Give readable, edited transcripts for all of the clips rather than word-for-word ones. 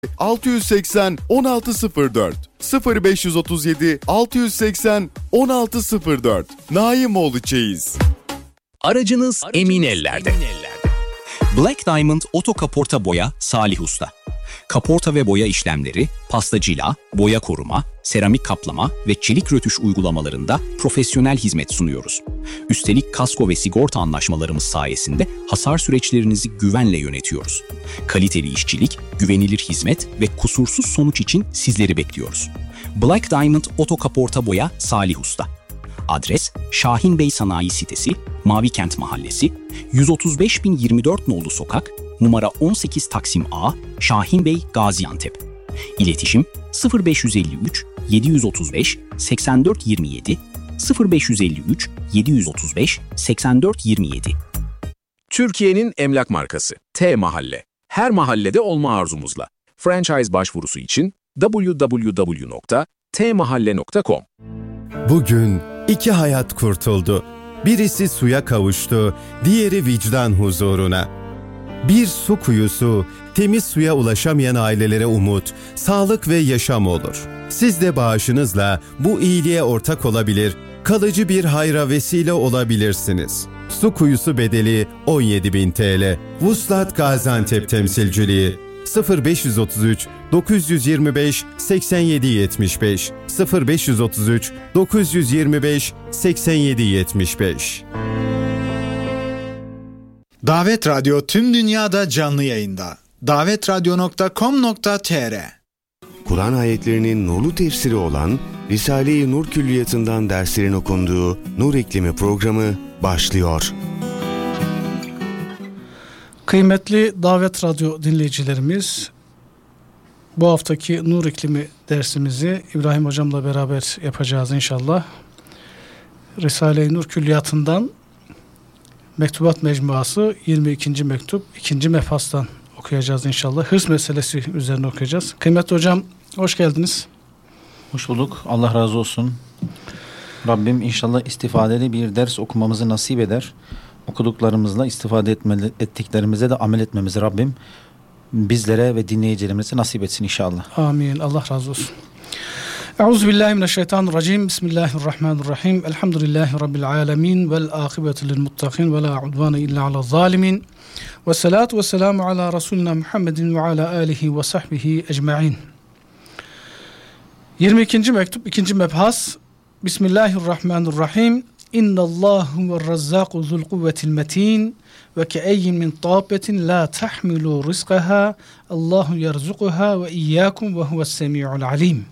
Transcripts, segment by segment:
680 1604 0537 680 1604 Naimoğlu Çeyiz. Aracınız emin ellerde. Black Diamond Oto Kaporta Boya Salih Usta. Kaporta ve boya işlemleri, pastacıyla, boya koruma, seramik kaplama ve çelik rötuş uygulamalarında profesyonel hizmet sunuyoruz. Üstelik kasko ve sigorta anlaşmalarımız sayesinde hasar süreçlerinizi güvenle yönetiyoruz. Kaliteli işçilik, güvenilir hizmet ve kusursuz sonuç için sizleri bekliyoruz. Black Diamond Oto Kaporta Boya Salih Usta. Adres Şahin Bey Sanayi Sitesi, Mavikent Mahallesi, 135.024 nolu sokak, numara 18 Taksim A, Şahin Bey, Gaziantep. İletişim 0553 735 84 27 0553 735 84 27. Türkiye'nin emlak markası T Mahalle. Her mahallede olma arzumuzla. Franchise başvurusu için www.tmahalle.com. Bugün 2 hayat kurtuldu. Birisi suya kavuştu, diğeri vicdan huzuruna. Bir su kuyusu, temiz suya ulaşamayan ailelere umut, sağlık ve yaşam olur. Siz de bağışınızla bu iyiliğe ortak olabilir, kalıcı bir hayra vesile olabilirsiniz. Su kuyusu bedeli 17.000 TL. Vuslat Gaziantep temsilciliği 0533 925 87 75 0533 925 87 75. Davet Radyo tüm dünyada canlı yayında. davetradyo.com.tr. Kur'an ayetlerinin nurlu tefsiri olan Risale-i Nur Külliyatı'ndan derslerin okunduğu Nur İklimi programı başlıyor. Kıymetli Davet Radyo dinleyicilerimiz, bu haftaki Nur İklimi dersimizi İbrahim Hocam'la beraber yapacağız inşallah. Risale-i Nur Külliyatı'ndan Mektubat Mecmuası 22. mektup 2. mefastan okuyacağız inşallah. Hırs meselesi üzerine okuyacağız. Kıymetli hocam, hoş geldiniz. Hoş bulduk. Allah razı olsun. Rabbim inşallah istifadeli bir ders okumamızı nasip eder. Okuduklarımızla istifade ettiklerimize de amel etmemizi Rabbim bizlere ve dinleyicilerimize nasip etsin inşallah. Amin. Allah razı olsun. Euzubillahimineşşeytanirracim. Bismillahirrahmanirrahim. Elhamdülillahi Rabbil alemin. Vel âkıbetu lil muttakin. Ve la udvâne illa ala zalimin. Ve salatu ve selamu ala Resulina Muhammedin ve ala alihi ve sahbihi ecma'in. 22. mektup 2. mebhas. Bismillahirrahmanirrahim. İnnallâhu ve razzâku zul kuvvetil metin ve ke'eyyin min tâbetin la tahmilu rizqaha Allahu yerzukuha ve iyyâkum ve huves semî'ul alim.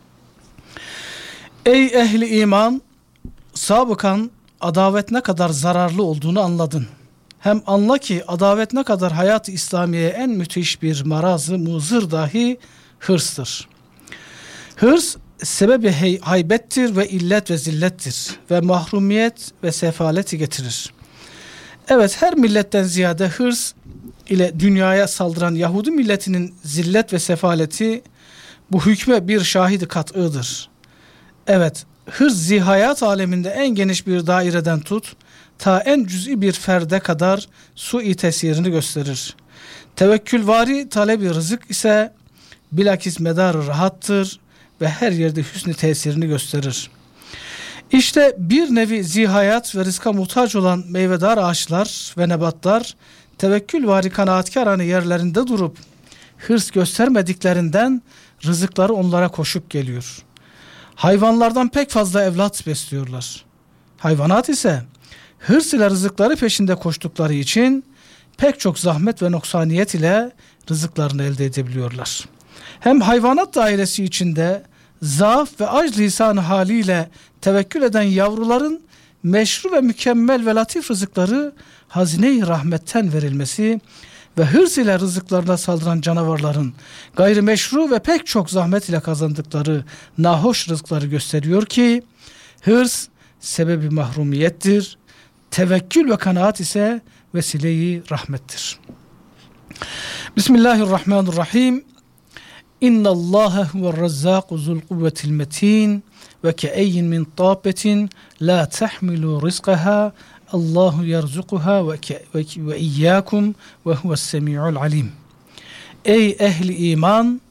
Ey ehli iman, sabıkan adavet ne kadar zararlı olduğunu anladın. Hem anla ki adavet ne kadar hayat-ı İslamiye'ye en müthiş bir marazı muzır dahi hırstır. Hırs sebebi haybettir ve illet ve zillettir ve mahrumiyet ve sefaleti getirir. Evet, her milletten ziyade hırs ile dünyaya saldıran Yahudi milletinin zillet ve sefaleti bu hükme bir şahidi kat'ıdır. Evet, hırs zihayat aleminde en geniş bir daireden tut, ta en cüz'i bir ferde kadar sui tesirini gösterir. Tevekkülvari talebi rızık ise bilakis medarı rahattır ve her yerde hüsnü tesirini gösterir. İşte bir nevi zihayat ve rızka muhtaç olan meyvedar ağaçlar ve nebatlar tevekkülvari kanaatkarane yerlerinde durup hırs göstermediklerinden rızıkları onlara koşup geliyor. Hayvanlardan pek fazla evlat besliyorlar. Hayvanat ise hırs ile rızıkları peşinde koştukları için pek çok zahmet ve noksaniyet ile rızıklarını elde edebiliyorlar. Hem hayvanat dairesi içinde zaaf ve acz lisan haliyle tevekkül eden yavruların meşru ve mükemmel ve latif rızıkları hazine-i rahmetten verilmesi ve hırs ile rızıklarına saldıran canavarların gayrimeşru ve pek çok zahmet ile kazandıkları nahoş rızıkları gösteriyor ki hırs sebebi mahrumiyettir, tevekkül ve kanaat ise vesile-i rahmettir. Bismillahirrahmanirrahim. İnnallâhe huve'r-razzâku zul kuvvetil metin ve ke'eyyin min tâbetin la tahmilu rizqaha Allahu yerzukuha ve iyyâkum ve huves semî'ul alim. Ey ehli iman,